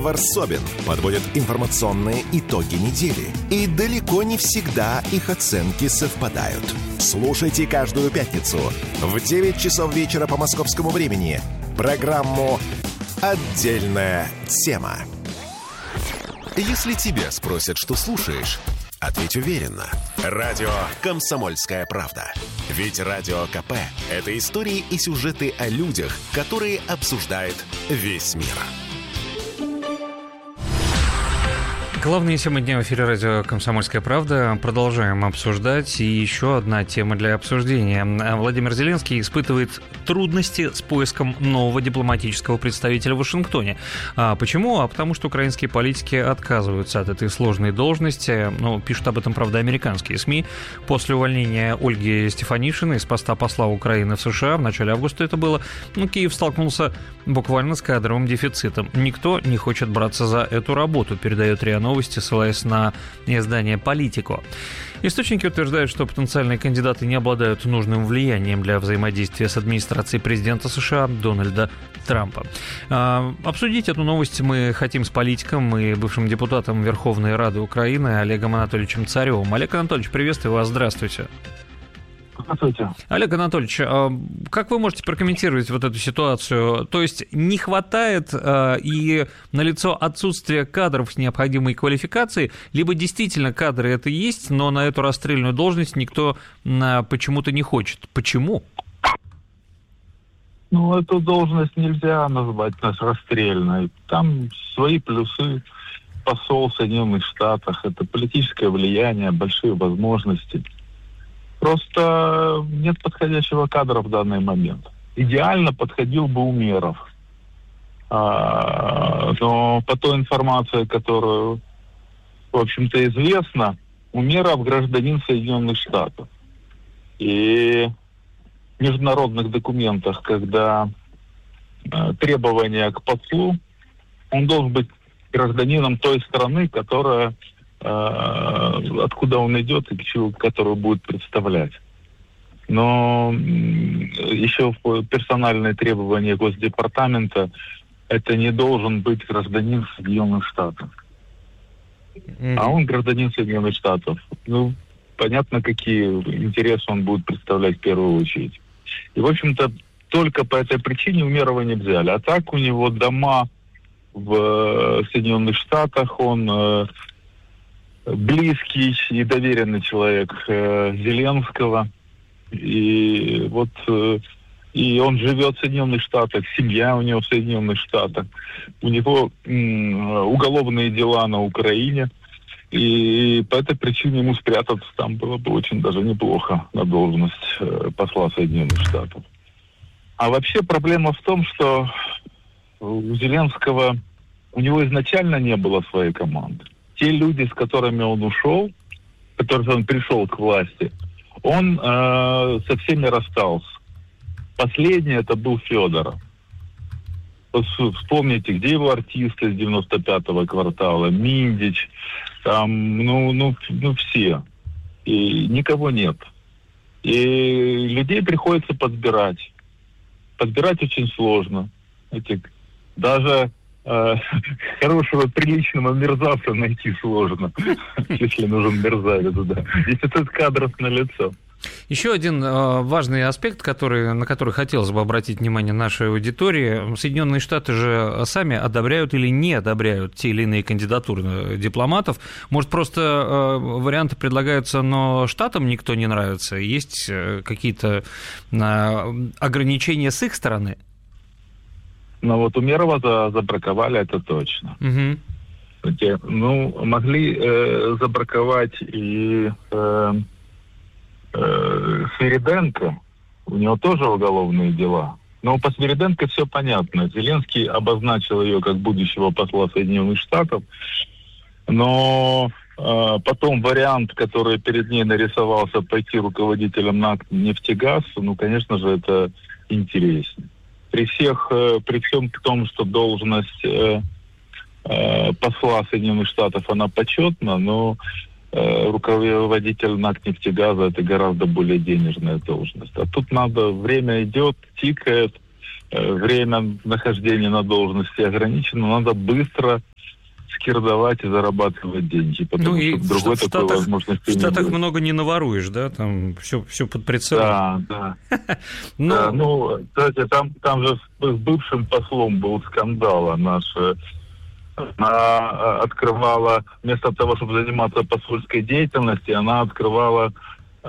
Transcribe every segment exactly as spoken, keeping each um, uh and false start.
Айвар Собин подводит информационные итоги недели. И далеко не всегда их оценки совпадают. Слушайте каждую пятницу в девять часов вечера по московскому времени программу «Отдельная тема». Если тебя спросят, что слушаешь, ответь уверенно. Радио «Комсомольская правда». Ведь Радио КП – это истории и сюжеты о людях, которые обсуждает весь мир. Главные темы дня в эфире радио «Комсомольская правда». Продолжаем обсуждать. И еще одна тема для обсуждения. Владимир Зеленский испытывает трудности с поиском нового дипломатического представителя в Вашингтоне. А почему? А потому что украинские политики отказываются от этой сложной должности. Ну, пишут об этом, правда, американские СМИ. После увольнения Ольги Стефанишиной с поста посла Украины в США в начале августа это было, ну, Киев столкнулся буквально с кадровым дефицитом. Никто не хочет браться за эту работу, передает РИА Новости, ссылаясь на издание «Политико». Источники утверждают, что потенциальные кандидаты не обладают нужным влиянием для взаимодействия с администрацией президента США Дональда Трампа. А, обсудить эту новость мы хотим с политиком и бывшим депутатом Верховной Рады Украины Олегом Анатольевичем Царевым. Олег Анатольевич, приветствую вас, здравствуйте. Здравствуйте. Олег Анатольевич, как вы можете прокомментировать вот эту ситуацию? То есть не хватает и налицо отсутствие кадров с необходимой квалификацией, либо действительно кадры это есть, но на эту расстрельную должность никто почему-то не хочет. Почему? Ну, эту должность нельзя назвать расстрельной. Там свои плюсы. Посол в Соединенных Штатах, это политическое влияние, большие возможности. Просто нет подходящего кадра в данный момент. Идеально подходил бы Умеров. А, но по той информации, которую, в общем-то, известна, Умеров гражданин Соединенных Штатов. И в международных документах, когда а, требования к послу, он должен быть гражданином той страны, которая... откуда он идет и чего, которую будет представлять. Но еще персональные требования Госдепартамента — это не должен быть гражданин Соединенных Штатов. Mm-hmm. А он гражданин Соединенных Штатов. Ну, понятно, какие интересы он будет представлять в первую очередь. И, в общем-то, только по этой причине Умерова не взяли. А так у него дома в Соединенных Штатах, он... близкий и доверенный человек э, Зеленского. И вот э, и он живет в Соединенных Штатах, семья у него в Соединенных Штатах. У него э, уголовные дела на Украине. И по этой причине ему спрятаться там было бы очень даже неплохо на должность э, посла Соединенных Штатов. А вообще проблема в том, что у Зеленского, у него изначально не было своей команды. Те люди, с которыми он ушел, с которыми он пришел к власти, он э, со всеми расстался. Последний это был Федоров. Вспомните, где его артисты с девяносто пятого квартала, Миндич, там, ну, ну, ну все. И никого нет. И людей приходится подбирать. Подбирать очень сложно. Эти, даже... хорошего, приличного мерзавца найти сложно, если нужен мерзавец, да. Дефицит кадров налицо. Еще один э, важный аспект, который, на который хотелось бы обратить внимание нашей аудитории. Соединенные Штаты же сами одобряют или не одобряют те или иные кандидатуры дипломатов. Может, просто э, варианты предлагаются, но Штатам никто не нравится? Есть э, какие-то э, ограничения с их стороны? Но вот Умерова за, забраковали, это точно. Угу. Ну, могли э, забраковать и э, э, Свириденко. У него тоже уголовные дела. Но по Свириденко все понятно. Зеленский обозначил ее как будущего посла Соединенных Штатов. Но э, потом вариант, который перед ней нарисовался, пойти руководителем НАК «Нефтегаз», ну, конечно же, это интереснее. При всех, при всем том, что должность э, э, посла Соединенных Штатов, она почетна, но э, руководитель НАК «Нефтегаза» — это гораздо более денежная должность. А тут надо, время идет, тикает, э, время нахождения на должности ограничено, надо быстро скирдовать и зарабатывать деньги, потому ну, что и другой в такой Штатах, возможности в Штатах не будет. много не наворуешь, да? Там все, все под прицелом. Да, да. Но... да. Ну, кстати, там, там же с бывшим послом был скандал, а наша... Она открывала, вместо того, чтобы заниматься посольской деятельностью, она открывала э,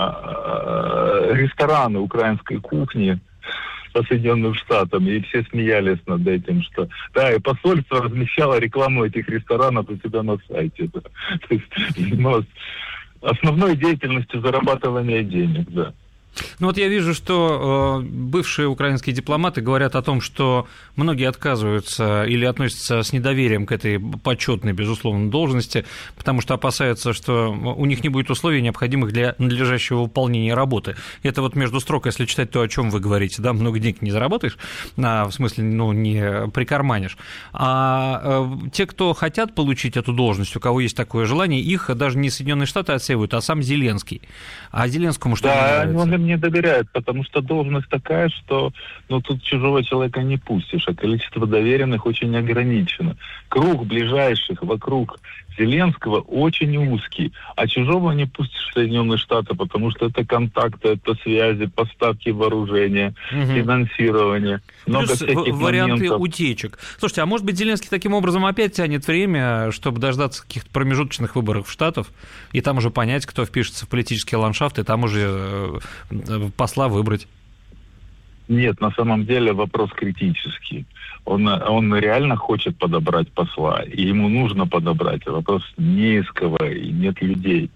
э, рестораны украинской кухни по Соединенным Штатам, и все смеялись над этим, что да, и посольство размещало рекламу этих ресторанов у себя на сайте. Да. То есть, ну, основной деятельностью зарабатывания денег, да. Ну вот я вижу, что э, бывшие украинские дипломаты говорят о том, что многие отказываются или относятся с недоверием к этой почетной, безусловно, должности, потому что опасаются, что у них не будет условий, необходимых для надлежащего выполнения работы. Это вот между строк, если читать то, о чем вы говорите, да, много денег не заработаешь, а, в смысле, ну, не прикарманишь. А э, те, кто хотят получить эту должность, у кого есть такое желание, их даже не Соединенные Штаты отсеивают, а сам Зеленский. А Зеленскому что да, не нравится? Не доверяют, потому что должность такая, что ну, тут чужого человека не пустишь, а количество доверенных очень ограничено. Круг ближайших вокруг Зеленского очень узкий, а чужого не пустишь в Соединенные Штаты, потому что это контакты, это связи, поставки вооружения, угу. финансирование. Много Плюс всяких варианты моментов. утечек. Слушайте, а может быть Зеленский таким образом опять тянет время, чтобы дождаться каких-то промежуточных выборов в Штатах, и там уже понять, кто впишется в политический ландшафт, и там уже посла выбрать? Нет, на самом деле вопрос критический. Он, он реально хочет подобрать посла, и ему нужно подобрать. Вопрос не из кого, и нет людей.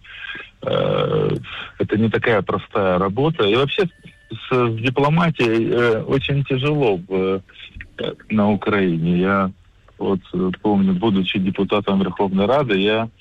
Это не такая простая работа. И вообще с, с дипломатией очень тяжело в, на Украине. Я вот помню, будучи депутатом Верховной Рады, я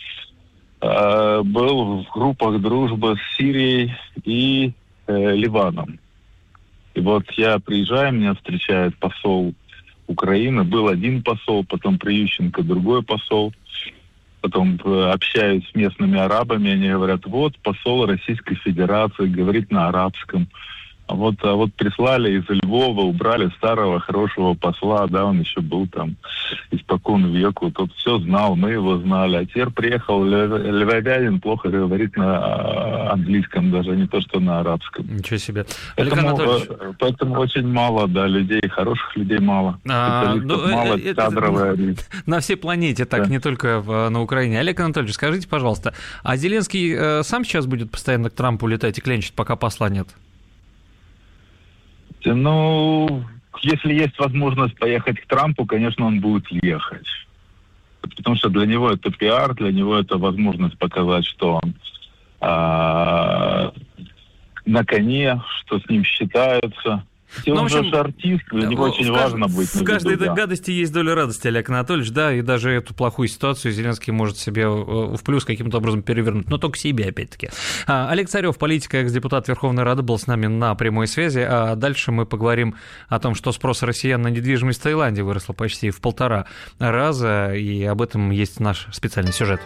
был в группах дружбы с Сирией и э, Ливаном. И вот я приезжаю, меня встречает посол Украины. Был один посол, потом при Ющенко другой посол. Потом э, общаюсь с местными арабами, они говорят, вот посол Российской Федерации говорит на арабском. А вот, а вот прислали из Львова, убрали старого хорошего посла, да, он еще был там испокон веку, тот все знал, мы его знали. А теперь приехал львовянин, плохо говорит на английском даже, не то что на арабском. Ничего себе. Поэтому, поэтому очень мало, да, людей, хороших людей мало. А, ну, мало, это, кадровая. Это, на всей планете, так, да. Не только в, на Украине. Олег Анатольевич, скажите, пожалуйста, а Зеленский э, сам сейчас будет постоянно к Трампу летать и клянчить, пока посла нет? Ну, если есть возможность поехать к Трампу, конечно, он будет ехать. Потому что для него это пиар, для него это возможность показать, что он а, на коне, что с ним считаются. И он же артист, для него очень важно быть на виду. В каждой да. гадости есть доля радости, Олег Анатольевич, да, и даже эту плохую ситуацию Зеленский может себе в плюс каким-то образом перевернуть, но только себе, опять-таки. Олег Царев, политик, экс-депутат Верховной Рады, был с нами на прямой связи, а дальше мы поговорим о том, что спрос россиян на недвижимость в Таиланде выросла почти в полтора раза, и об этом есть наш специальный сюжет.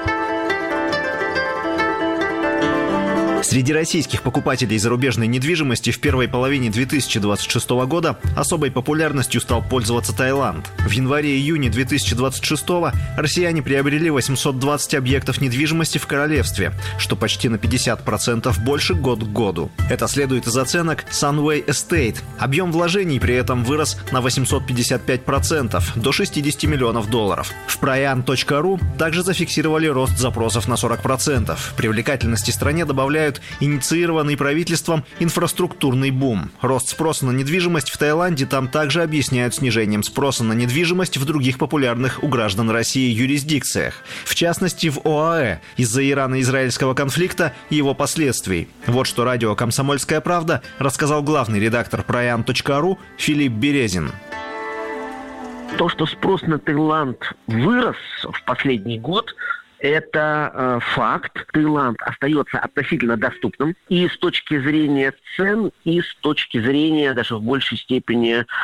Среди российских покупателей зарубежной недвижимости в первой половине две тысячи двадцать шестого года особой популярностью стал пользоваться Таиланд. В январе-июне две тысячи двадцать шестого россияне приобрели восемьсот двадцать объектов недвижимости в королевстве, что почти на пятьдесят процентов больше год к году. Это следует из оценок Sunway Estate. Объем вложений при этом вырос на восемьсот пятьдесят пять процентов, до шестьдесят миллионов долларов. В прайан точка ру также зафиксировали рост запросов на сорок процентов. Привлекательности стране добавляют инициированный правительством инфраструктурный бум. Рост спроса на недвижимость в Таиланде там также объясняют снижением спроса на недвижимость в других популярных у граждан России юрисдикциях. В частности, в ОАЭ, из-за ирано-израильского конфликта и его последствий. Вот что радио «Комсомольская правда» рассказал главный редактор прайан точка ру Филипп Березин. То, что спрос на Таиланд вырос в последний год, это э, факт. Таиланд остается относительно доступным и с точки зрения цен, и с точки зрения даже в большей степени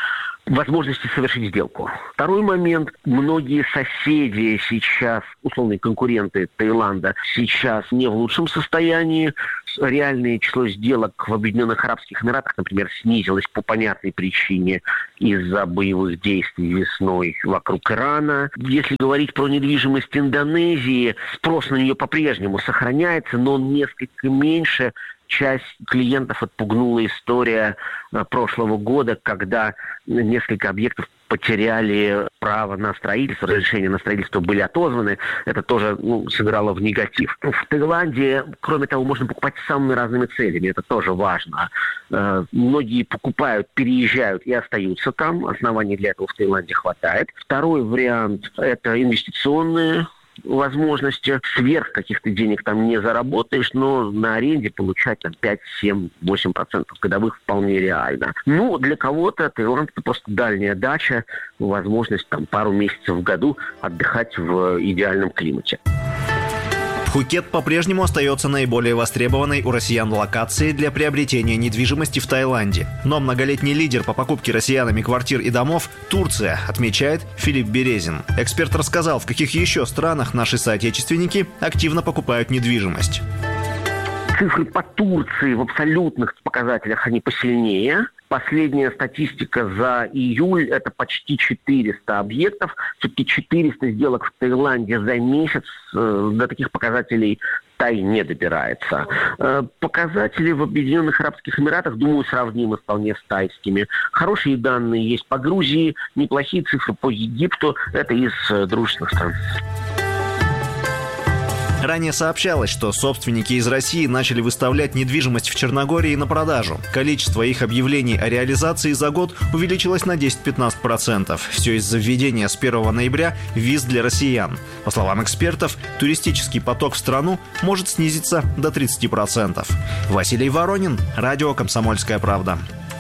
возможности совершить сделку. Второй момент. Многие соседи сейчас, условные конкуренты Таиланда, сейчас не в лучшем состоянии. Реальное число сделок в Объединенных Арабских Эмиратах, например, снизилось по понятной причине из-за боевых действий весной вокруг Ирана. Если говорить про недвижимость Индонезии, спрос на нее по-прежнему сохраняется, но он несколько меньше. Часть клиентов отпугнула история прошлого года, когда несколько объектов потеряли право на строительство, разрешения на строительство были отозваны. Это тоже ну, сыграло в негатив. В Таиланде, кроме того, можно покупать с самыми разными целями. Это тоже важно. Многие покупают, переезжают и остаются там. Оснований для этого в Таиланде хватает. Второй вариант – это инвестиционные возможности. Сверх каких-то денег там не заработаешь, но на аренде получать там, пять, семь, восемь процентов годовых вполне реально. Ну, для кого-то Таиланд – это просто дальняя дача, возможность там пару месяцев в году отдыхать в идеальном климате. Пхукет по-прежнему остается наиболее востребованной у россиян локацией для приобретения недвижимости в Таиланде. Но многолетний лидер по покупке россиянами квартир и домов – Турция, отмечает Филипп Березин. Эксперт рассказал, в каких еще странах наши соотечественники активно покупают недвижимость. Цифры по Турции в абсолютных показателях они посильнее. Последняя статистика за июль – это почти четыреста объектов. Все-таки четыреста сделок в Таиланде за месяц. До таких показателей Тай не добирается. Показатели в Объединенных Арабских Эмиратах, думаю, сравнимы вполне с тайскими. Хорошие данные есть по Грузии, неплохие цифры по Египту. Это из дружественных стран. Ранее сообщалось, что собственники из России начали выставлять недвижимость в Черногории на продажу. Количество их объявлений о реализации за год увеличилось на десять-пятнадцать процентов. Все из-за введения с первого ноября виз для россиян. По словам экспертов, туристический поток в страну может снизиться до тридцать процентов. Василий Воронин, радио «Комсомольская правда».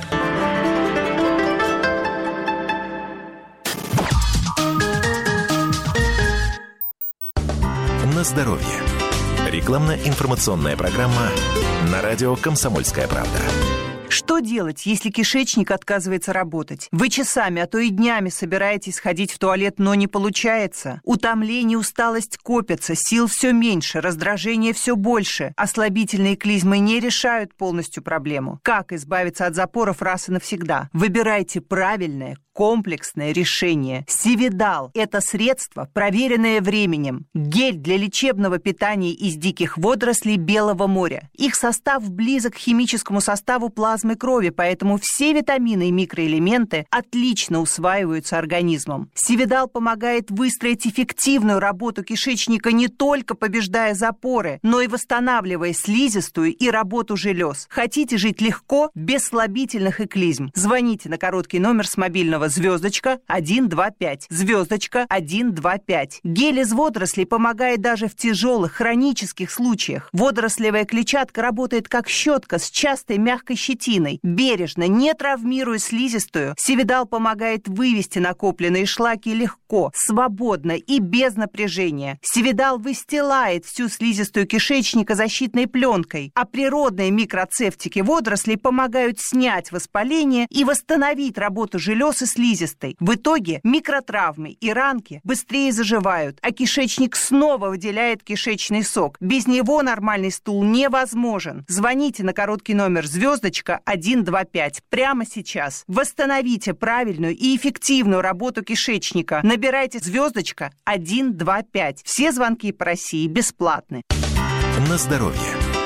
На здоровье. Рекламно-информационная программа на радио «Комсомольская правда». Что делать, если кишечник отказывается работать? Вы часами, а то и днями собираетесь сходить в туалет, но не получается. Утомление, усталость копятся, сил все меньше, раздражение все больше. Ослабительные клизмы не решают полностью проблему. Как избавиться от запоров раз и навсегда? Выбирайте правильное, комплексное решение. Сивидал – это средство, проверенное временем. Гель для лечебного питания из диких водорослей Белого моря. Их состав близок к химическому составу плазмы крови, поэтому все витамины и микроэлементы отлично усваиваются организмом. Сивидал помогает выстроить эффективную работу кишечника, не только побеждая запоры, но и восстанавливая слизистую и работу желез. Хотите жить легко, без слабительных и клизм? Звоните на короткий номер с мобильного звездочка один два пять. Звездочка один два пять. Гель из водорослей помогает даже в тяжелых хронических случаях. Водорослевая клетчатка работает как щетка с частой мягкой щетиной. Бережно, не травмируя слизистую, Сивидал помогает вывести накопленные шлаки легко, свободно и без напряжения. Сивидал выстилает всю слизистую кишечника защитной пленкой, а природные микроцефтики водорослей помогают снять воспаление и восстановить работу желез и слизистой. В итоге микротравмы и ранки быстрее заживают, а кишечник снова выделяет кишечный сок. Без него нормальный стул невозможен. Звоните на короткий номер звездочка один два пять прямо сейчас. Восстановите правильную и эффективную работу кишечника. Набирайте звездочка один два пять. Все звонки по России бесплатны. На здоровье.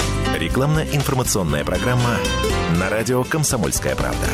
Рекламно-информационная программа на радио «Комсомольская правда».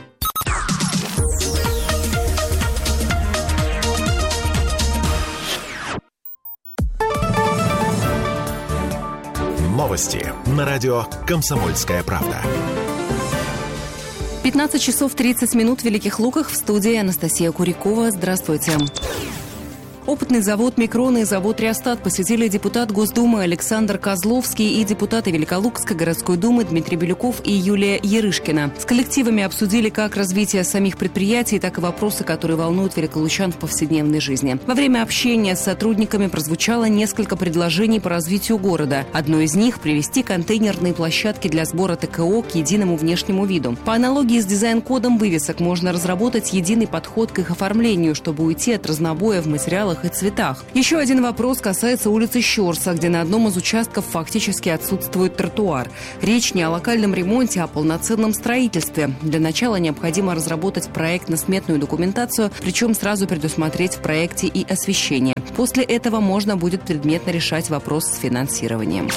Новости на радио «Комсомольская правда». пятнадцать часов тридцать минут в Великих Луках. В студии Анастасия Курякова. Здравствуйте. Опытный завод «Микрон» и завод «Реостат» посетили депутат Госдумы Александр Козловский и депутаты Великолукской городской думы Дмитрий Белюков и Юлия Ярышкина. С коллективами обсудили как развитие самих предприятий, так и вопросы, которые волнуют великолучан в повседневной жизни. Во время общения с сотрудниками прозвучало несколько предложений по развитию города. Одно из них – привести контейнерные площадки для сбора ТКО к единому внешнему виду. По аналогии с дизайн-кодом вывесок можно разработать единый подход к их оформлению, чтобы уйти от разнобоя в материалах и цветах. Еще один вопрос касается улицы Щорса, где на одном из участков фактически отсутствует тротуар. Речь не о локальном ремонте, а о полноценном строительстве. Для начала необходимо разработать проектно-сметную документацию, причем сразу предусмотреть в проекте и освещение. После этого можно будет предметно решать вопрос с финансированием.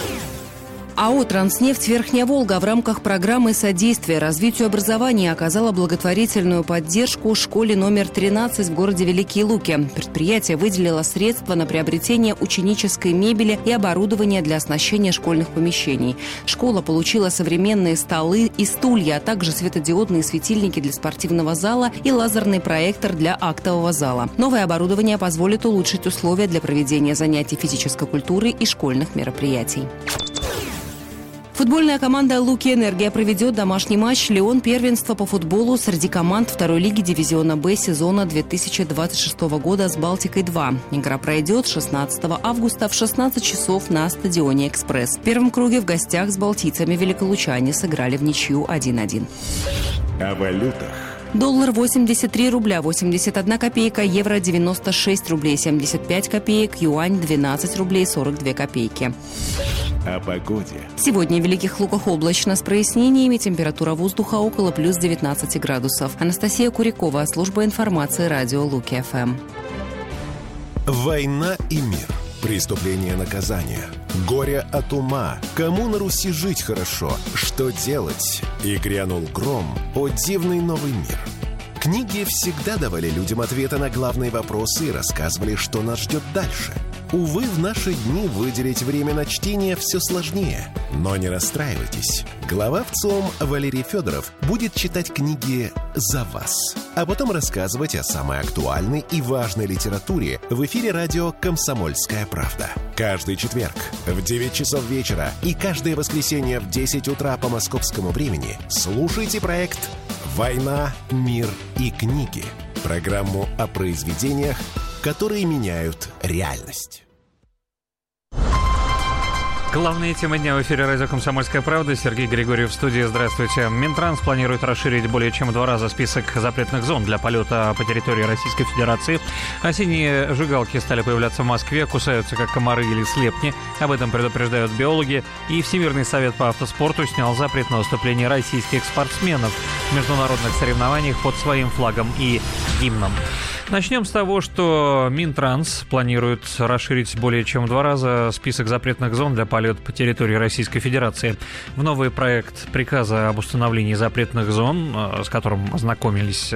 АО «Транснефть Верхняя Волга» в рамках программы содействия развитию образования оказала благотворительную поддержку школе номер тринадцать в городе Великие Луки. Предприятие выделило средства на приобретение ученической мебели и оборудования для оснащения школьных помещений. Школа получила современные столы и стулья, а также светодиодные светильники для спортивного зала и лазерный проектор для актового зала. Новое оборудование позволит улучшить условия для проведения занятий физической культуры и школьных мероприятий. Футбольная команда «Луки Энергия» проведет домашний матч «Леон» первенства по футболу среди команд второй лиги дивизиона «Б» сезона две тысячи двадцать шестого года с «Балтикой-два». Игра пройдет шестнадцатого августа в шестнадцать часов на стадионе «Экспресс». В первом круге в гостях с балтийцами великолучане сыграли в ничью один один. О валютах. Доллар восемьдесят три рубля восемьдесят одна копейка, евро девяносто шесть рублей семьдесят пять копеек, юань двенадцать рублей сорок две копейки. О погоде. Сегодня в Великих Луках облачно с прояснениями, температура воздуха около плюс девятнадцати градусов. Анастасия Курякова, служба информации, радио Луки-ФМ. Война и мир. Преступление, наказание. Горе от ума. Кому на Руси жить хорошо? Что делать? И грянул гром. О, дивный новый мир. Книги всегда давали людям ответы на главные вопросы и рассказывали, что нас ждет дальше. Увы, в наши дни выделить время на чтение все сложнее. Но не расстраивайтесь. Глава ВЦИОМ Валерий Федоров будет читать книги за вас, а потом рассказывать о самой актуальной и важной литературе в эфире радио «Комсомольская правда». Каждый четверг в девять часов вечера и каждое воскресенье в десять утра по московскому времени слушайте проект «Война, мир и книги». Программу о произведениях, которые меняют реальность. Главные темы дня в эфире радио «Комсомольская правда». Сергей Григорьев в студии. Здравствуйте. Минтранс планирует расширить более чем в два раза список запретных зон для полета по территории Российской Федерации. Осенние жигалки стали появляться в Москве, кусаются как комары или слепни. Об этом предупреждают биологи. И Всемирный совет по автоспорту снял запрет на выступление российских спортсменов в международных соревнованиях под своим флагом и гимном. Начнем с того, что Минтранс планирует расширить более чем в два раза список запретных зон для полета по территории Российской Федерации. В новый проект приказа об установлении запретных зон, с которым ознакомились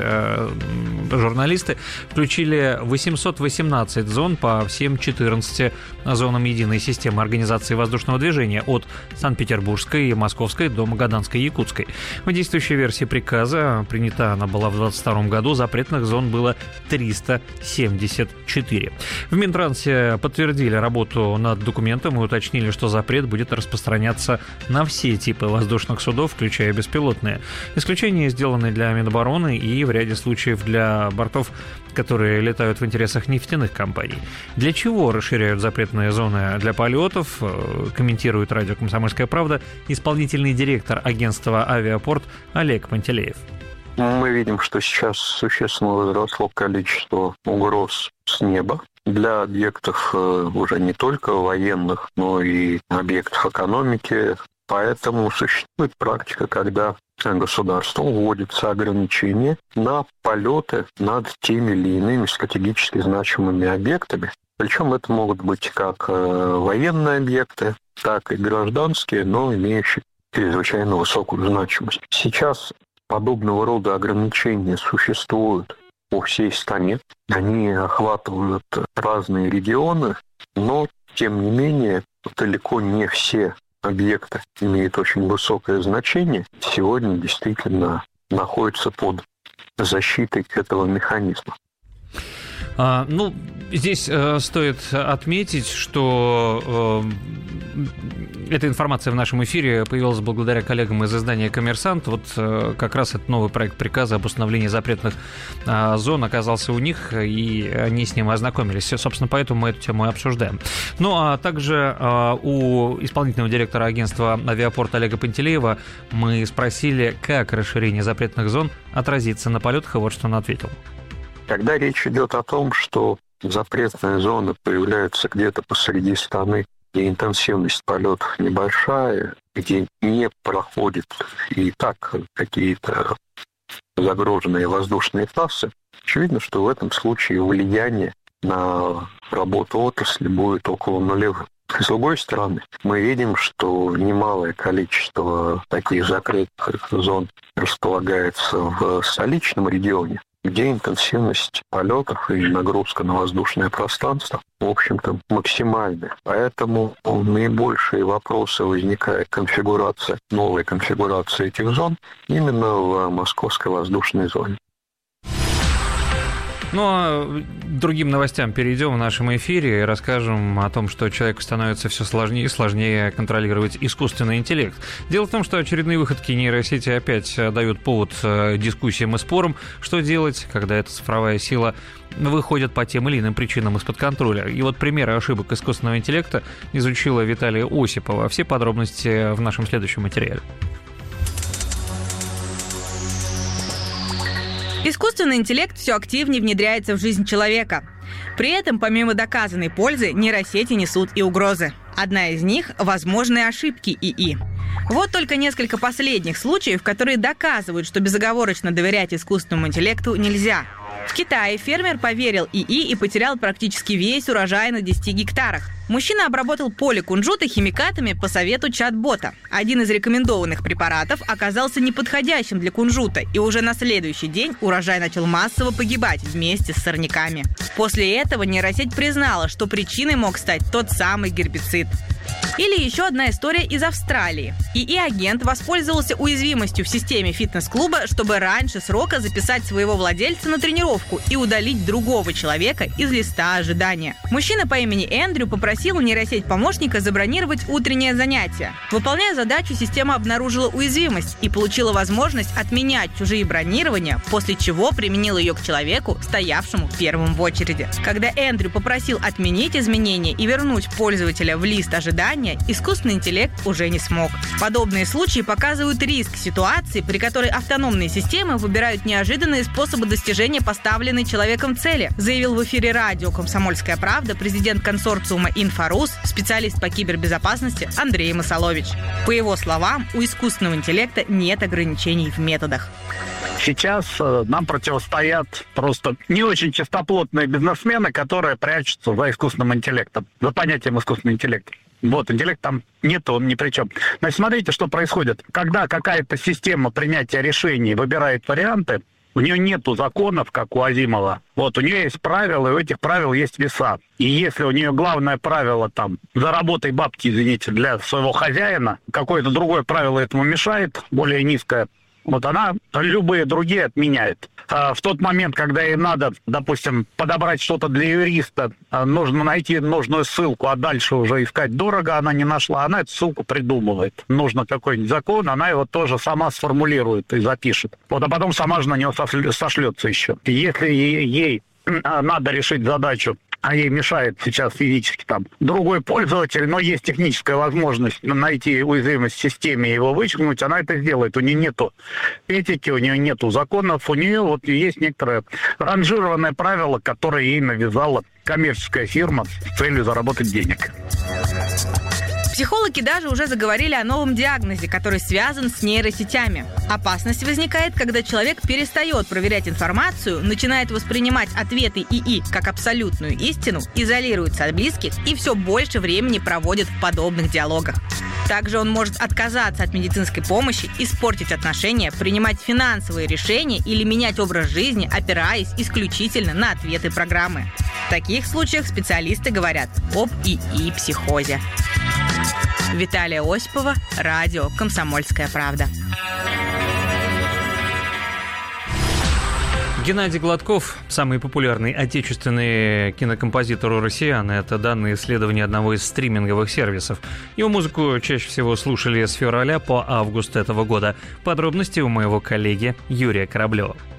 журналисты, включили восемьсот восемнадцать зон по всем четырнадцати зонам единой системы организации воздушного движения от Санкт-Петербургской, Московской до Магаданской и Якутской. В действующей версии приказа, принята она была в двадцать втором году, запретных зон было триста семьдесят четыре. В Минтрансе подтвердили работу над документом и уточнили, что запрет будет распространяться на все типы воздушных судов, включая беспилотные. Исключения сделаны для Минобороны и в ряде случаев для бортов, которые летают в интересах нефтяных компаний. Для чего расширяют запретные зоны для полетов, комментирует радио «Комсомольская правда» исполнительный директор агентства «Авиапорт» Олег Пантелеев. Мы видим, что сейчас существенно возросло количество угроз с неба для объектов уже не только военных, но и объектов экономики. Поэтому существует практика, когда государством вводятся ограничения на полеты над теми или иными стратегически значимыми объектами. Причем это могут быть как военные объекты, так и гражданские, но имеющие чрезвычайно высокую значимость. Сейчас подобного рода ограничения существуют по всей стране. Они охватывают разные регионы, но, тем не менее, далеко не все объекты имеют очень высокое значение. Сегодня действительно находятся под защитой этого механизма. А, ну, Здесь э, стоит отметить, что э, эта информация в нашем эфире появилась благодаря коллегам из издания «Коммерсант». Вот э, как раз этот новый проект приказа об установлении запретных э, зон оказался у них, и они с ним ознакомились. Собственно, поэтому мы эту тему и обсуждаем. Ну, а также э, у исполнительного директора агентства «Авиапорт» Олега Пантелеева мы спросили, как расширение запретных зон отразится на полетах, и вот что он ответил. Когда речь идет о том, что запретные зоны появляются где-то посреди страны, где интенсивность полетов небольшая, где не проходят и так какие-то загруженные воздушные трассы, очевидно, что в этом случае влияние на работу отрасли будет около нулевым. С другой стороны, мы видим, что немалое количество таких закрытых зон располагается в столичном регионе, где интенсивность полетов и нагрузка на воздушное пространство, в общем-то, максимальная. Поэтому наибольшие вопросы возникает конфигурация, новая конфигурация этих зон именно в московской воздушной зоне. Ну, а другим новостям перейдем в нашем эфире и расскажем о том, что человеку становится все сложнее и сложнее контролировать искусственный интеллект. Дело в том, что очередные выходки нейросети опять дают повод дискуссиям и спорам, что делать, когда эта цифровая сила выходит по тем или иным причинам из-под контроля. И вот примеры ошибок искусственного интеллекта изучила Виталия Осипова. Все подробности в нашем следующем материале. Искусственный интеллект все активнее внедряется в жизнь человека. При этом, помимо доказанной пользы, нейросети несут и угрозы. Одна из них – возможные ошибки ИИ. Вот только несколько последних случаев, которые доказывают, что безоговорочно доверять искусственному интеллекту нельзя. В Китае фермер поверил ИИ и потерял практически весь урожай на десяти гектарах. Мужчина обработал поле кунжута химикатами по совету чат-бота. Один из рекомендованных препаратов оказался неподходящим для кунжута, и уже на следующий день урожай начал массово погибать вместе с сорняками. После этого нейросеть признала, что причиной мог стать тот самый гербицид. Или еще одна история из Австралии. ИИ-агент воспользовался уязвимостью в системе фитнес-клуба, чтобы раньше срока записать своего владельца на тренировку и удалить другого человека из листа ожидания. Мужчина по имени Эндрю попросил нейросеть помощника забронировать утреннее занятие. Выполняя задачу, система обнаружила уязвимость и получила возможность отменять чужие бронирования, после чего применила ее к человеку, стоявшему первым в очереди. Когда Эндрю попросил отменить изменения и вернуть пользователя в лист ожидания, искусственный интеллект уже не смог. Подобные случаи показывают риск ситуации, при которой автономные системы выбирают неожиданные способы достижения поставленной человеком цели, заявил в эфире радио «Комсомольская правда» президент консорциума «Инфорус», специалист по кибербезопасности Андрей Масолович. По его словам, у искусственного интеллекта нет ограничений в методах. Сейчас э, нам противостоят просто не очень чистоплотные бизнесмены, которые прячутся за искусственным интеллектом, за понятием искусственного интеллекта. Вот, интеллект там нет, он ни при чем. Значит, смотрите, что происходит. Когда какая-то система принятия решений выбирает варианты, у нее нету законов, как у Азимова. Вот, у нее есть правила, и у этих правил есть веса. И если у нее главное правило там «заработай бабки, извините, для своего хозяина», какое-то другое правило этому мешает, более низкое, вот она любые другие отменяет. А в тот момент, когда ей надо, допустим, подобрать что-то для юриста, нужно найти нужную ссылку, а дальше уже искать дорого, она не нашла, она эту ссылку придумывает. Нужно какой-нибудь закон, она его тоже сама сформулирует и запишет. Вот, а потом сама же на него сошлется еще. И если ей надо решить задачу, а ей мешает сейчас физически там другой пользователь, но есть техническая возможность найти уязвимость в системе и его вычеркнуть, она это сделает. У нее нету этики, у нее нету законов, у нее вот есть некоторое ранжированное правило, которое ей навязала коммерческая фирма с целью заработать денег. Психологи даже уже заговорили о новом диагнозе, который связан с нейросетями. Опасность возникает, когда человек перестает проверять информацию, начинает воспринимать ответы ИИ как абсолютную истину, изолируется от близких и все больше времени проводит в подобных диалогах. Также он может отказаться от медицинской помощи, испортить отношения, принимать финансовые решения или менять образ жизни, опираясь исключительно на ответы программы. В таких случаях специалисты говорят об ИИ-психозе. Виталия Осипова, радио «Комсомольская правда». Геннадий Гладков – самый популярный отечественный кинокомпозитор у россиян. Это данные исследования одного из стриминговых сервисов. Его музыку чаще всего слушали с февраля по август этого года. Подробности у моего коллеги Юрия Кораблева.